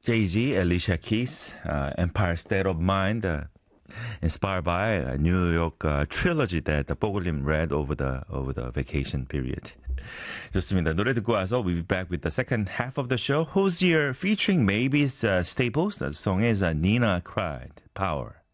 Jay-Z, Alicia Keys, Empire State of Mind, inspired by a New York trilogy that 뽀글님 read over the vacation period. 좋습니다. 노래 듣고 와서 we'll be back with the second half of the show. Hozier featuring Mavis Staples. The song is Nina Cried, Power.